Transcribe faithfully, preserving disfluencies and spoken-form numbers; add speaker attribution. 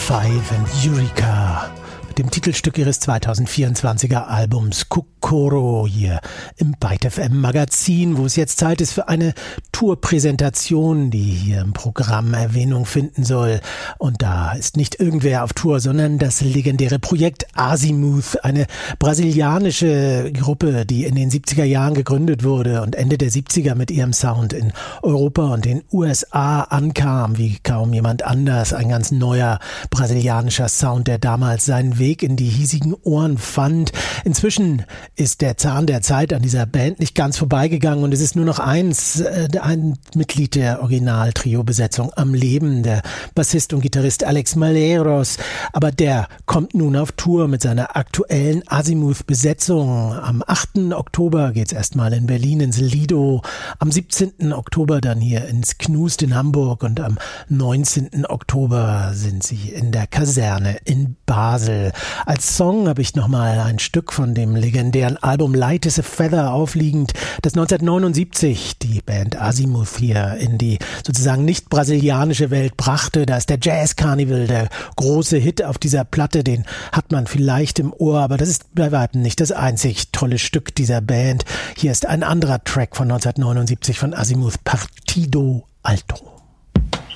Speaker 1: Five and Eureka mit dem Titelstück ihres zweitausendvierundzwanziger Albums Kokoro hier im Byte F M Magazin, wo es jetzt Zeit ist für eine Tourpräsentation, die hier im Programm Erwähnung finden soll. Und da ist nicht irgendwer auf Tour, sondern das legendäre Projekt Azimuth, eine brasilianische Gruppe, die in den siebziger Jahren gegründet wurde und Ende der siebziger mit ihrem Sound in Europa und den U S A ankam, wie kaum jemand anders. Ein ganz neuer brasilianischer Sound, der damals seinen Weg in die hiesigen Ohren fand. Inzwischen ist der Zahn der Zeit an dieser Band nicht ganz vorbeigegangen und es ist nur noch eins, äh, ein Mitglied der Original-Trio-Besetzung am Leben, der Bassist und Gitarrist Alex Malheiros, aber der kommt nun auf Tour mit seiner aktuellen Azimuth-Besetzung. Am achten Oktober geht's erstmal in Berlin ins Lido, am siebzehnten Oktober dann hier ins Knust in Hamburg und am neunzehnten Oktober sind sie in der Kaserne in Basel. Als Song habe ich nochmal ein Stück von dem legendären Album Light as a Feather aufliegend, das neunzehnhundertneunundsiebzig die Band Azimuth hier in die sozusagen nicht brasilianische Welt brachte. Da ist der Jazz Carnival, der große Hit auf dieser Platte, den hat man vielleicht im Ohr, aber das ist bei weitem nicht das einzig tolle Stück dieser Band. Hier ist ein anderer Track von neunzehnhundertneunundsiebzig von Azimuth, Partido Alto.